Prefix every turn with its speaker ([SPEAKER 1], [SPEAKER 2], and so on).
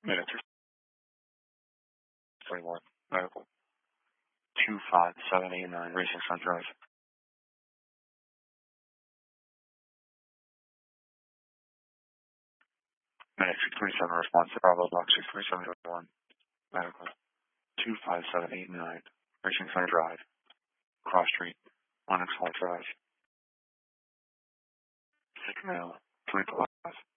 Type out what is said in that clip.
[SPEAKER 1] Minute 21. Medical. 25789 Racing Sun Drive. Minute 637 response to Bravo Block 63721. Medical. 25789 Racing Sun Drive. Cross Street. Onyx Hall Drive. Signal 3+.